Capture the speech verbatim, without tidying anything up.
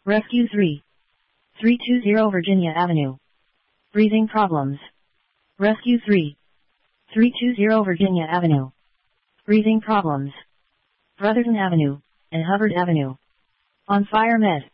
Rescue three. three two zero Virginia Avenue. Breathing problems. Rescue three. three two zero Virginia Avenue. Breathing problems. Brotherton Avenue, and Hubbard Avenue. On fire med.